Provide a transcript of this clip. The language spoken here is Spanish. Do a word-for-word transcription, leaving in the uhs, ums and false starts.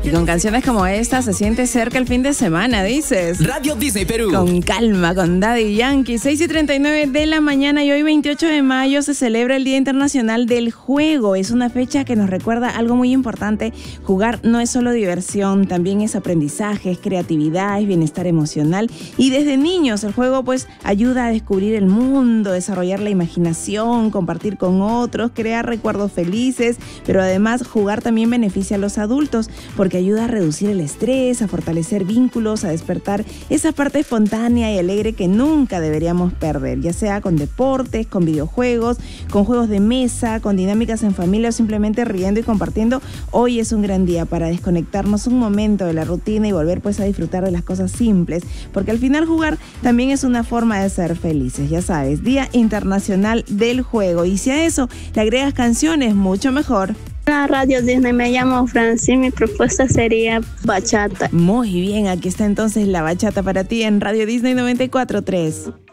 Y con canciones como esta se siente cerca el fin de semana, dices. Radio Disney Perú. Con calma, con Daddy Yankee. seis y treinta y nueve de la mañana y hoy veintiocho de mayo se celebra el Día Internacional del Juego. Es una fecha que nos recuerda algo muy importante. Jugar no es solo diversión, también es aprendizaje, es creatividad, es bienestar emocional. Y desde niños el juego pues ayuda a descubrir el mundo, desarrollar la imaginación, compartir con otros, crear recuerdos felices. Pero además jugar también beneficia a los adultos porque ayuda a reducir el estrés, a fortalecer vínculos, a despertar esa parte espontánea y alegre que nunca deberíamos perder, ya sea con deportes, con videojuegos, con juegos de mesa, con dinámicas en familia o simplemente riendo y compartiendo. Hoy es un gran día para desconectarnos un momento de la rutina y volver pues a disfrutar de las cosas simples, porque al final jugar también es una forma de ser felices, ya sabes, Día Internacional del Juego. Y si a eso le agregas canciones, mucho mejor. Hola, Radio Disney, me llamo Francis, mi propuesta sería bachata. Muy bien, aquí está entonces la bachata para ti en Radio Disney noventa y cuatro punto tres.